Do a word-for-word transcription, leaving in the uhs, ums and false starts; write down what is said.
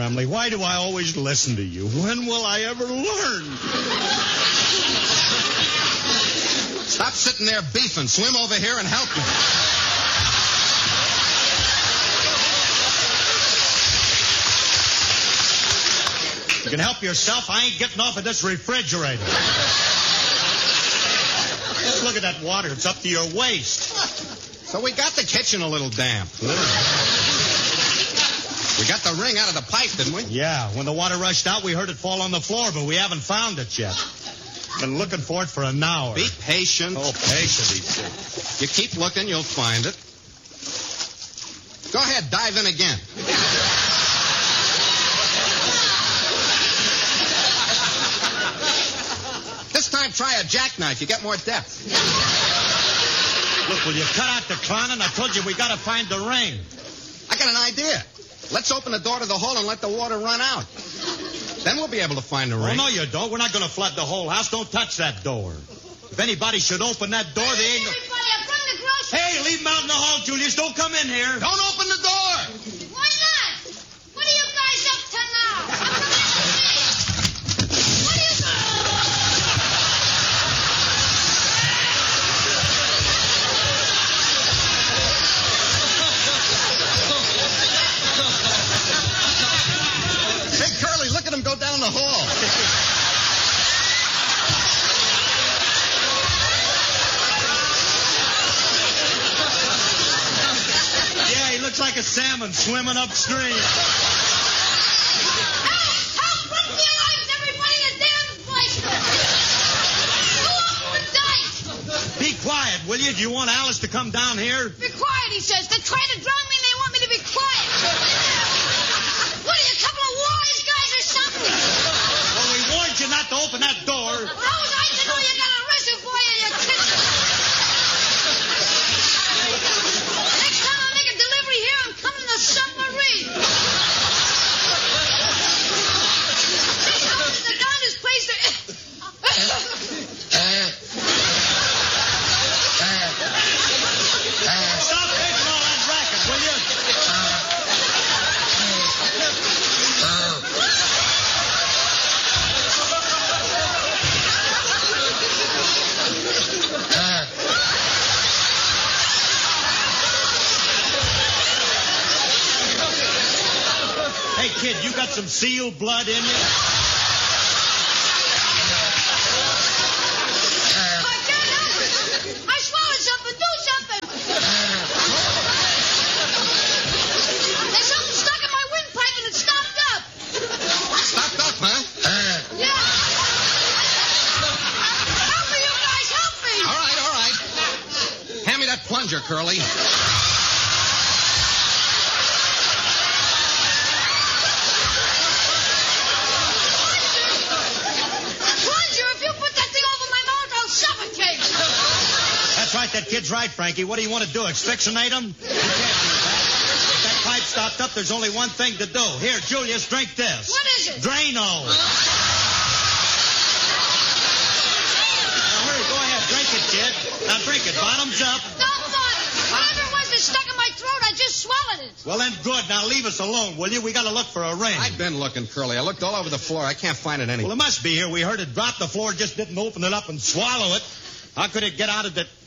Emily. Why do I always listen to you? When will I ever learn? Stop sitting there beefing. Swim over here and help me. You can help yourself. I ain't getting off of this refrigerator. Just look at that water. It's up to your waist. So we got the kitchen a little damp. A little... We got the ring out of the pipe, didn't we? Yeah. When the water rushed out, we heard it fall on the floor, but we haven't found it yet. Been looking for it for an hour. Be patient. Oh, patient, he said. You keep looking, you'll find it. Go ahead, dive in again. This time, try a jackknife. You get more depth. Look, will you cut out the clowning? I told you we got to find the ring. I got an idea. Let's open the door to the hole and let the water run out. Then we'll be able to find the ring. Oh, no, you don't. We're not going to flood the whole house. Don't touch that door. If anybody should open that door, they ain't... Everybody, I bring the groceries. Hey, leave them out in the hall, Julius. Don't come in here. Don't open the door. Why not? What are you guys up to now? What are you... Hey, Curly, look at him go down the hall. Yeah, he looks like a salmon swimming upstream. Help! Help! Run for your lives, everybody! The damn place! Who opened the dice? Be quiet, will you? Do you want Alice to come down here? Be quiet, he says. They try to drown me and they want me to be quiet. What are you, a couple of wise guys or something? Well, we warned you not to open that door. How was I to know you got a reservoir in your kitchen? Next time I make a delivery here, I'm coming to submarine. This house is the darndest place to... Stop making all that racket, will you? Hey, kid, you got some seal blood in you? I can't help it. I swallowed something. Do something. There's something stuck in my windpipe and it stopped up. Stopped up, huh? Yeah. Help me, you guys. Help me. All right, all right. Hand me that plunger, Curly. Plunger, if you put that thing over my mouth, I'll suffocate. That's right, that kid's right, Frankie. What do you want to do, asphyxiate him? You can't do that. If that pipe stopped up, there's only one thing to do. Here, Julius, drink this. What is it? Drano. Now, hurry, go ahead, drink it, kid. Now, drink it, bottoms up. Don't bother. Whatever it was that's stuck in my throat, I just swallowed it. Well, then, good. Now, leave us alone, will you? We got to look for a ring. I've been looking, Curly. I looked all over the floor. I can't find it anywhere. Well, it must be here. We heard it drop the floor, just didn't open it up and swallow it. How could it get out of the...